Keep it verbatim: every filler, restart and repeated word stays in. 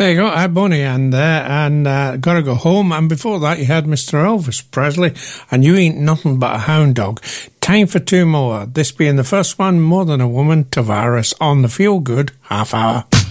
There you go, I had Bonnie and there, and uh, Gotta Go Home, and before that you had Mister Elvis Presley, and You Ain't Nothing But a Hound Dog. Time for two more, this being the first one, More Than a Woman, Tavares, on the Feel Good Half Hour.